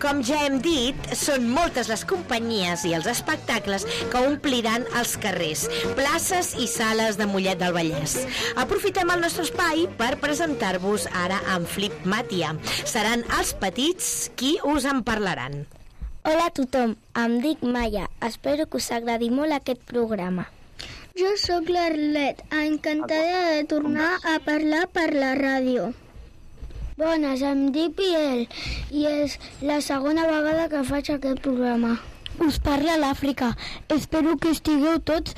Com ja hem dit, són moltes les companyies i els espectacles que ompliran els carrers, places i sales de Mollet del Vallès. Aprofitem el nostre espai per presentar-vos ara en Flip Matia. Seran els petits qui us en parlaran. Hola a tothom, em dic Maia. Espero que us agradi molt aquest programa. Jo sóc l'Arlet, encantada de tornar a parlar per la ràdio. Bones, em dic Biel i és la segona vegada que faig aquest programa. Us parla l'Àfrica. Espero que estigueu tots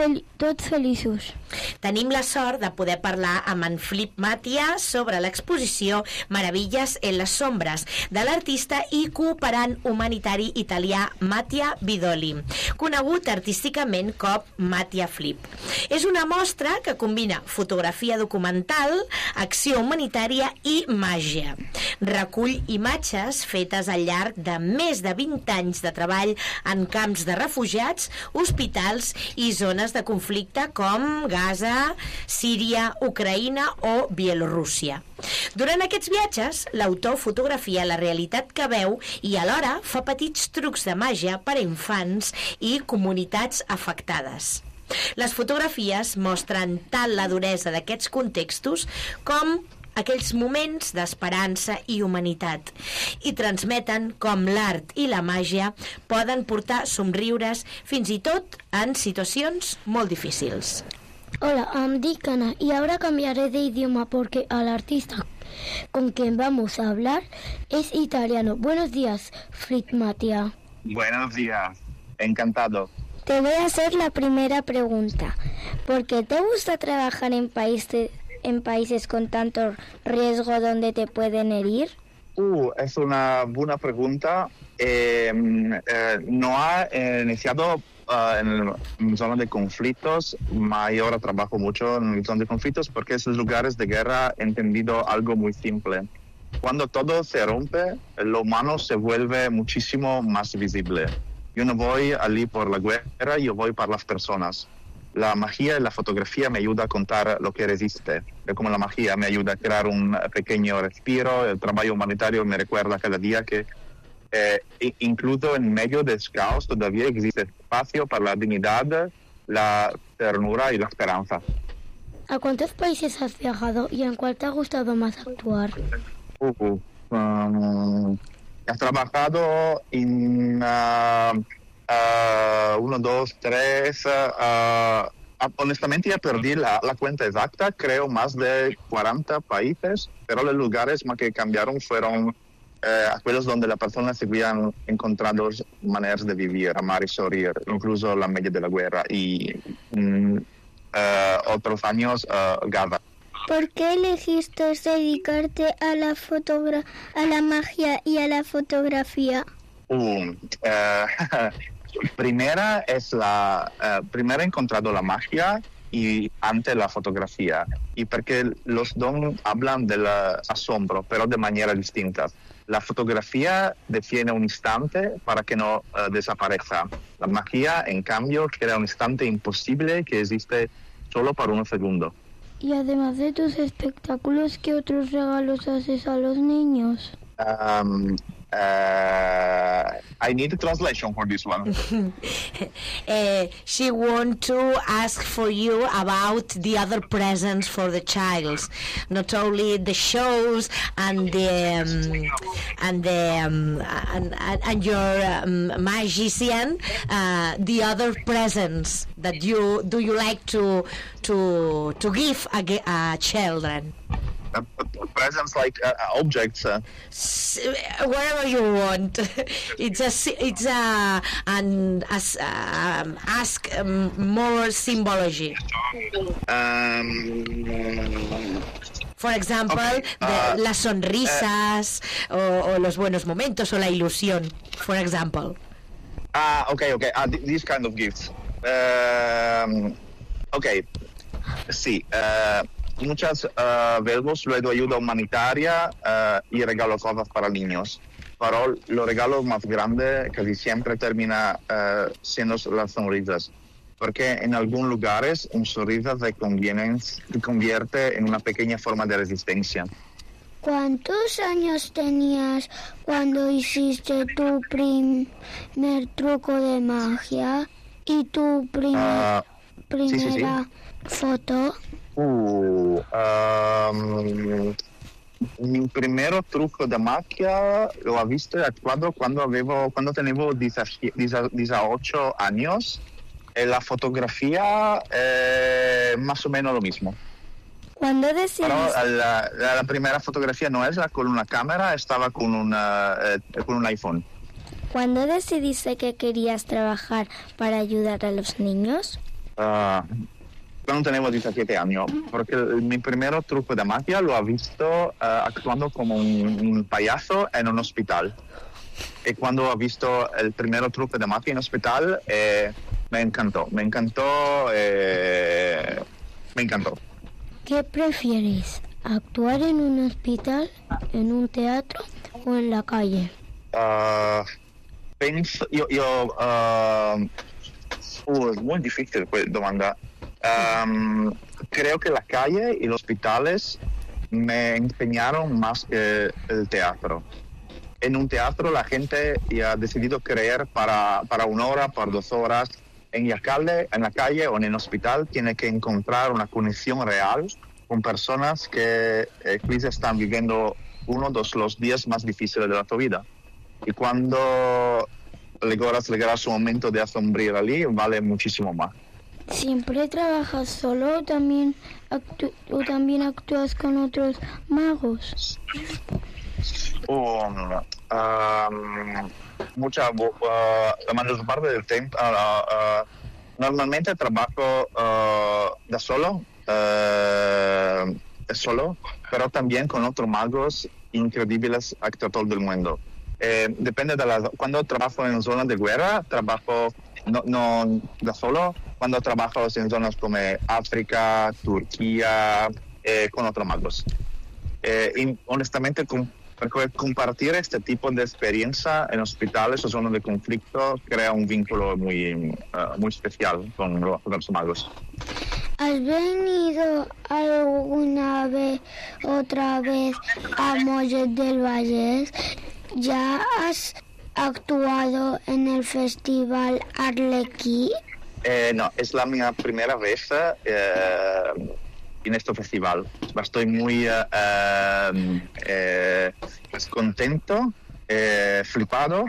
feliços. Tenim la sort de poder parlar amb en Flip Matia sobre l'exposició Meravilles en les sombres de l'artista i cooperant humanitari italià Mattia Vidoli, conegut artísticament com Mattia Flip. És una mostra que combina fotografia documental, acció humanitària i màgia. Recull imatges fetes al llarg de més de 20 anys de treball en camps de refugiats, hospitals i zones de conflicte com Gaza, Síria, Ucraïna o Bielorússia. Durant aquests viatges, l'autor fotografia la realitat que veu i alhora fa petits trucs de màgia per a infants i comunitats afectades. Les fotografies mostren tant la duresa d'aquests contextos com aquells moments d'esperança i humanitat i transmeten com l'art i la màgia poden portar somriures fins i tot en situacions molt difícils. Hola, em dic Ana y ahora cambiaré de idioma porque al artista con quien vamos a hablar es italiano. Buenos días, Flip Matia. Buenos días, encantado. Te voy a hacer la primera pregunta. ¿Por qué te gusta trabajar en países con tanto riesgo donde te pueden herir? Es una buena pregunta. No ha iniciado en zona de conflictos, yo ahora trabajo mucho en zona de conflictos porque esos lugares de guerra he entendido algo muy simple. Cuando todo se rompe, lo humano se vuelve muchísimo más visible. Yo no voy allí por la guerra, yo voy para las personas. La magia y la fotografía me ayuda a contar lo que resiste. Como la magia me ayuda a crear un pequeño respiro, el trabajo humanitario me recuerda cada día que incluso en medio del caos todavía existe espacio para la dignidad, la ternura y la esperanza. ¿A cuántos países has viajado y en cuál te ha gustado más actuar? He trabajado en 1, 2, 3. Honestamente ya perdí la cuenta exacta, creo más de 40 países, pero los lugares más que cambiaron fueron aquellos donde las personas seguían encontrando maneras de vivir, amar y sonreír, incluso la media de la guerra y otros años Gaza. ¿Por qué elegiste dedicarte a la magia y a la fotografía? Primero he encontrado la magia y antes la fotografía, y porque los dos hablan del asombro, pero de manera distinta. La fotografía define un instante para que no desaparezca. La magia, en cambio, crea un instante imposible que existe solo por un segundo. Y además de tus espectáculos, ¿qué otros regalos haces a los niños? I need a translation for this one. She want to ask for you about the other presents for the child, not only the shows and your magician, the other presents that you like to give a children. Presents like objects. Wherever you want. Ask more symbology. For example, las sonrisas o los buenos momentos o la ilusión. For example. Okay. These kind of gifts. Okay. Sí. Muchas veces luego ayuda humanitaria y regalo cosas para niños. Pero los regalos más grandes casi siempre termina siendo las sonrisas. Porque en algunos lugares un sonrisa se convierte en una pequeña forma de resistencia. ¿Cuántos años tenías cuando hiciste tu primer truco de magia y tu primera foto? Mi primer truco de magia lo he visto actuado cuando tengo 18 años. La fotografía más o menos lo mismo. ¿Cuándo decidiste? Pero la primera fotografía no es con una cámara, estaba con un iPhone. ¿Cuándo decidiste que querías trabajar para ayudar a los niños? Cuando tengo 17 años, porque mi primer truco de magia lo he visto actuando como un payaso en un hospital. Y cuando he visto el primer truco de magia en hospital, me encantó. ¿Qué prefieres? ¿Actuar en un hospital, en un teatro o en la calle? Es muy difícil esta demanda. Creo que la calle y los hospitales me enseñaron más que el teatro. En un teatro la gente ya ha decidido creer para 1 hora, para 2 horas. En la calle o en el hospital tiene que encontrar una conexión real con personas que quizás están viviendo uno de los días más difíciles de tu vida. Y cuando llegará su momento de asombrir allí, vale muchísimo más. ¿Siempre trabajas solo o también actúas con otros magos? La mayor parte del tiempo normalmente trabajo solo, pero también con otros magos increíbles a todo el mundo. Depende cuando trabajo en zonas de guerra, trabajo no solo. Cuando trabajo en zonas como África, Turquía, con otros magos. Y honestamente, compartir este tipo de experiencia en hospitales o zonas de conflicto crea un vínculo muy especial con los magos. ¿Has venido otra vez a Mollet del Vallès? ¿Ya has actuado en el Festival Arlequí? No, es la mi primera vez en este festival. Estoy muy contento, flipado,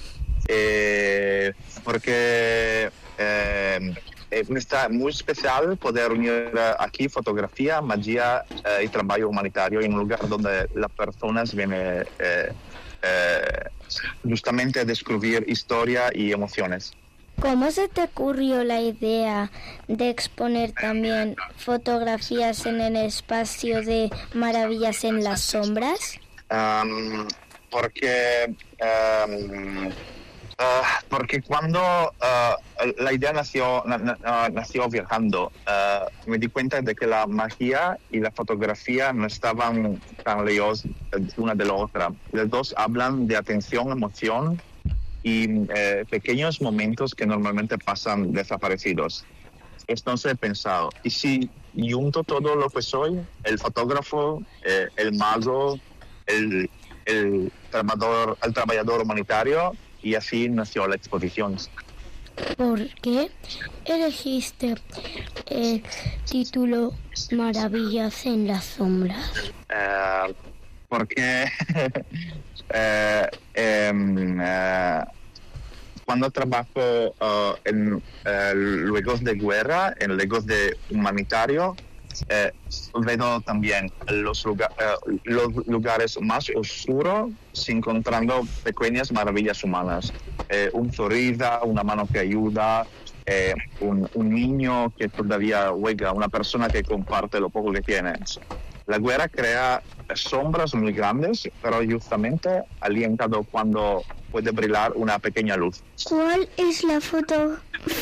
porque está muy especial poder unir aquí fotografía, magia y trabajo humanitario en un lugar donde las personas vienen justamente a descubrir historia y emociones. ¿Cómo se te ocurrió la idea de exponer también fotografías en el espacio de Maravillas en las Sombras? Porque cuando la idea nació viajando, me di cuenta de que la magia y la fotografía no estaban tan lejos una de la otra. Las dos hablan de atención, emoción y pequeños momentos que normalmente pasan desaparecidos. Entonces he pensado, ¿y si junto todo lo que soy? El fotógrafo, el mago, el trabajador humanitario, y así nació la exposición. ¿Por qué elegiste el título Maravillas en las Sombras? Porque cuando trabajo en lugares de guerra, en lugares de humanitario, veo también los lugares más oscuros, encontrando pequeñas maravillas humanas. Un sonrisa, una mano que ayuda, un niño que todavía juega, una persona que comparte lo poco que tiene. La guerra crea sombras muy grandes, pero justamente alientado cuando puede brillar una pequeña luz. ¿Cuál es la foto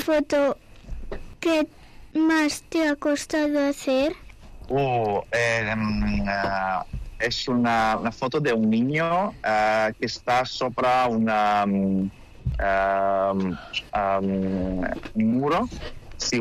que más te ha costado hacer? Es una foto de un niño que está sobre un muro.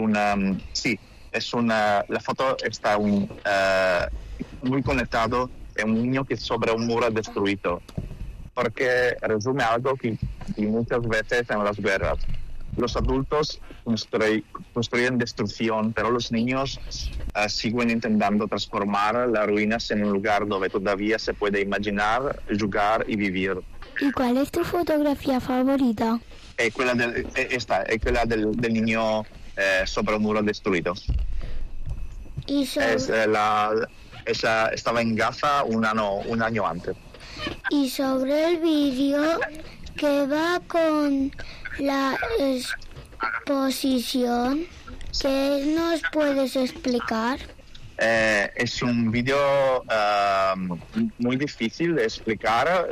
La foto está muy conectado es un niño que sobre un muro destruido, porque resume algo que muchas veces en las guerras. Los adultos construyen destrucción, pero los niños siguen intentando transformar las ruinas en un lugar donde todavía se puede imaginar, jugar y vivir. ¿Y cuál es tu fotografía favorita? Es quella del niño sobre un muro destruido. Y sobre, estaba en Gaza un año antes. y sobre el vídeo que va con la exposición, ¿qué nos puedes explicar? Es un vídeo muy difícil de explicar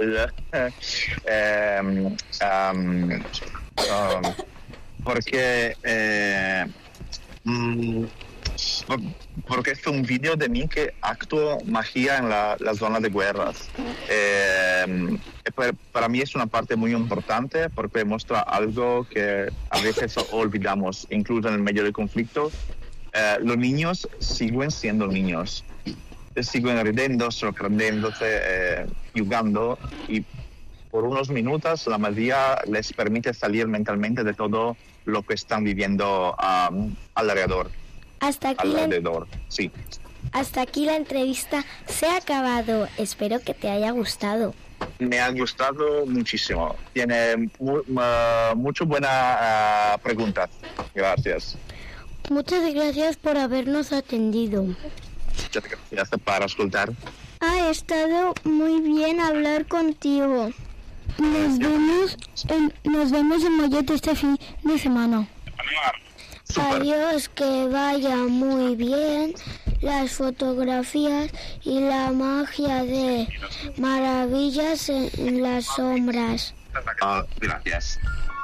porque es un vídeo de mí que actúo magia en la zona de guerras. Para mí es una parte muy importante porque muestra algo que a veces olvidamos, incluso en el medio del conflicto. Los niños siguen siendo niños, siguen riendo, sorprendiéndose, jugando, y por unos minutos la magia les permite salir mentalmente de todo lo que están viviendo alrededor. Hasta aquí la entrevista se ha acabado. Espero que te haya gustado. Me ha gustado muchísimo. Tiene muchas buenas preguntas. Gracias. Muchas gracias por habernos atendido. Muchas gracias por escuchar. Ha estado muy bien hablar contigo. Nos vemos en Mollet este fin de semana. Super. Adiós, que vaya muy bien las fotografías y la magia de Maravillas en las sombras. Gracias.